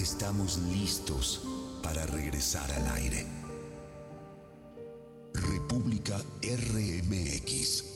Estamos listos para regresar al aire. República RMX.